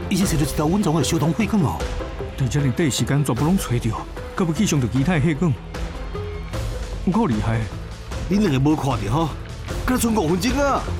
伊是找到一条稳重的小童血管哦。 在遮尔短时间全部拢找到，搁要去上到其他的血管，有够厉害。 恁两个无看到吼，敢剩5分钟啊！